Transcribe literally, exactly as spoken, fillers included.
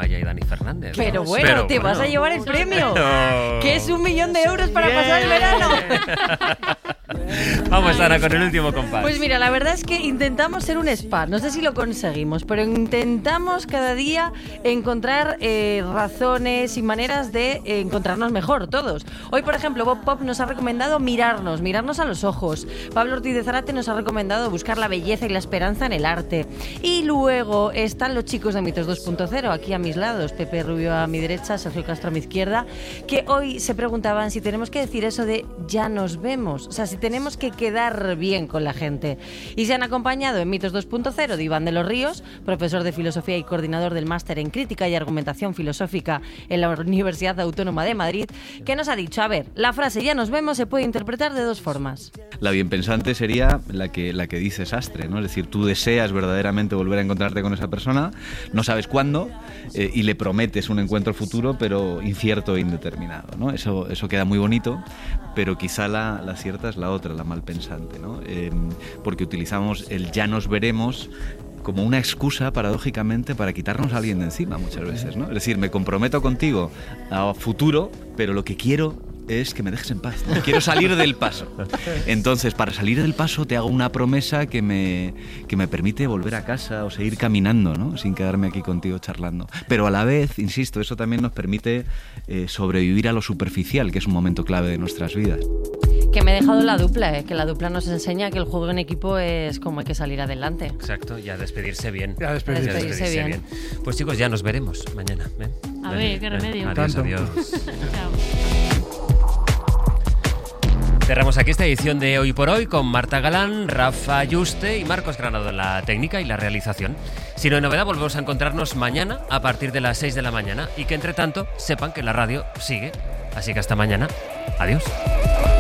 Amaya y Dani Fernández. Pero bueno, Pero, te bueno. vas a llevar el premio, No. que es un millón de euros para Bien. pasar el verano. Vamos, Ana, con el último compás. Pues mira, la verdad es que intentamos ser un spa. No sé si lo conseguimos, pero intentamos cada día encontrar eh, razones y maneras de eh, encontrarnos mejor todos. Hoy, por ejemplo, Bob Pop nos ha recomendado mirarnos, mirarnos a los ojos. Pablo Ortiz de Zárate nos ha recomendado buscar la belleza y la esperanza en el arte. Y luego están los chicos de Mitos dos punto cero, aquí a mis lados, Pepe Rubio a mi derecha, Sergio Castro a mi izquierda, que hoy se preguntaban si tenemos que decir eso de ya nos vemos. O sea, si tenemos que quedar bien con la gente. Y se han acompañado en Mitos dos punto cero de Iván de los Ríos, profesor de filosofía y coordinador del máster en crítica y argumentación filosófica en la Universidad Autónoma de Madrid, que nos ha dicho, a ver, la frase ya nos vemos se puede interpretar de dos formas. La bienpensante sería la que, la que dice Sastre, ¿no? Es decir, tú deseas verdaderamente volver a encontrarte con esa persona, no sabes cuándo, eh, y le prometes un encuentro futuro, pero incierto e indeterminado, ¿no? Eso, eso queda muy bonito, pero quizá la, la cierta es la otra, la malpensante, ¿no? Eh, porque utilizamos el ya nos veremos como una excusa, paradójicamente, para quitarnos a alguien de encima muchas veces, ¿no? Es decir, me comprometo contigo a futuro, pero lo que quiero es que me dejes en paz, ¿no? Quiero salir del paso. Entonces, para salir del paso te hago una promesa que me, que me permite volver a casa o seguir caminando, ¿no? Sin quedarme aquí contigo charlando. Pero a la vez, insisto, eso también nos permite eh, sobrevivir a lo superficial, que es un momento clave de nuestras vidas. Que me he dejado la dupla, ¿eh? Que la dupla nos enseña que el juego en equipo es como hay que salir adelante. Exacto, y a despedirse bien. Ya despedirse, Ya despedirse bien. bien. Pues chicos, ya nos veremos mañana. Ven. A Ven, ver, qué ven. remedio. Adiós, Tanto. adiós. Chao. Cerramos aquí esta edición de Hoy por Hoy con Marta Galán, Rafa Yuste y Marcos Granado en la técnica y la realización. Si no hay novedad, volvemos a encontrarnos mañana a partir de las seis de la mañana y que entre tanto sepan que la radio sigue. Así que hasta mañana. Adiós.